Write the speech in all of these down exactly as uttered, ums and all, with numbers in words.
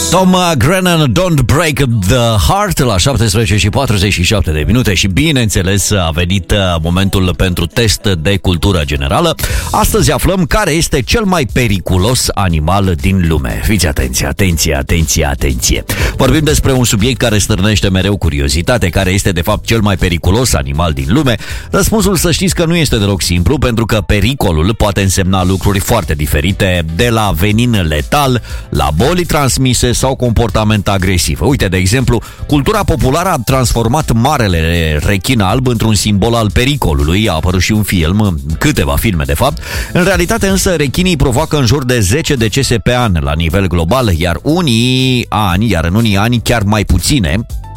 Tom Grennan, Don't Break the Heart, la șaptesprezece și patruzeci și șapte de minute și bineînțeles a venit momentul pentru test de cultură generală. Astăzi aflăm care este cel mai periculos animal din lume. Fiți atenție, atenție, atenție, atenție. Vorbim despre un subiect care stârnește mereu curiozitate, care este de fapt cel mai periculos animal din lume. Răspunsul, să știți că nu este deloc simplu, pentru că pericolul poate însemna lucruri foarte diferite, de la venin letal, la boli transmise sau comportament agresiv. Uite, de exemplu, cultura populară a transformat marele rechin alb într-un simbol al pericolului. A apărut și un film, câteva filme de fapt. În realitate însă rechinii provoacă în jur de zece decese pe an la nivel global, iar unii ani, iar în unii ani chiar mai puține.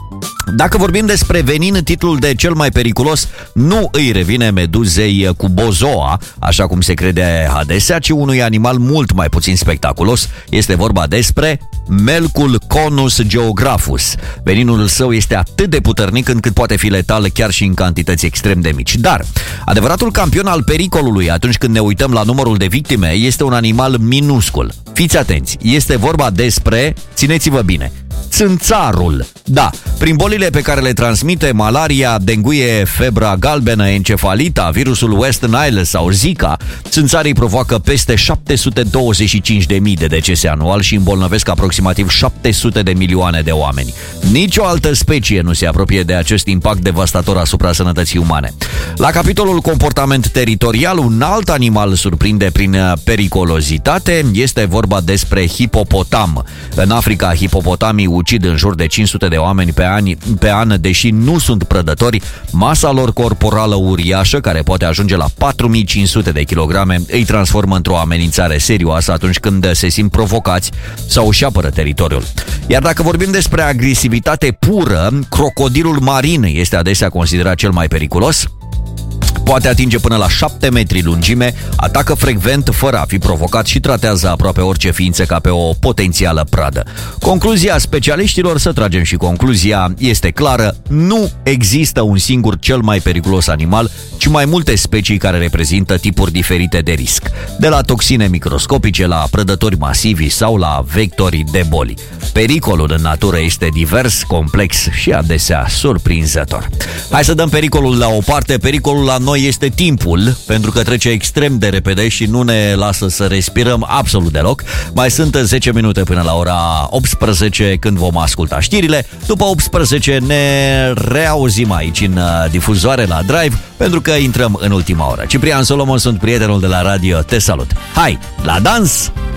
Dacă vorbim despre venin, titlul de cel mai periculos nu îi revine meduzei cubozoa, așa cum se crede adesea, ci unui animal mult mai puțin spectaculos. Este vorba despre Melcul Conus geographus. Veninul său este atât de puternic încât poate fi letal chiar și în cantități extrem de mici. Dar adevăratul campion al pericolului atunci când ne uităm la numărul de victime este un animal minuscul. Fiți atenți, este vorba despre, țineți-vă bine, țânțarul. Da, prin bolile pe care le transmite malaria, denguie, febra galbenă, encefalita, virusul West Nile sau Zika, țânțarii provoacă peste șapte sute douăzeci și cinci de mii de decese anual și îmbolnăvesc aproximativ șapte sute de milioane de oameni. Nici o altă specie nu se apropie de acest impact devastator asupra sănătății umane. La capitolul comportament teritorial, un alt animal surprinde prin periculozitate. Este vorba despre hipopotam. În Africa, hipopotamii ucid în jur de cinci sute de oameni pe an, pe an, deși nu sunt prădători. Masa lor corporală uriașă, care poate ajunge la patru mii cinci sute de kilograme, îi transformă într-o amenințare serioasă atunci când se simt provocați sau își apără teritoriul. Iar dacă vorbim despre agresivitate pură, crocodilul marin este adesea considerat cel mai periculos. Poate atinge până la șapte metri lungime, atacă frecvent fără a fi provocat și tratează aproape orice ființă ca pe o potențială pradă. Concluzia specialiștilor, să tragem și concluzia, este clară: nu există un singur cel mai periculos animal, ci mai multe specii care reprezintă tipuri diferite de risc, de la toxine microscopice la prădători masivi sau la vectori de boli. Pericolul în natură este divers, complex și adesea surprinzător. Hai să dăm pericolul la o parte. Pericolul la noi este timpul, pentru că trece extrem de repede și nu ne lasă să respirăm absolut deloc. Mai sunt zece minute până la ora optsprezece, când vom asculta știrile. După optsprezece ne reauzim aici în difuzoare la Drive, pentru că intrăm în ultima oră. Ciprian Solomon sunt, prietenul de la radio. Te salut! Hai, la dans!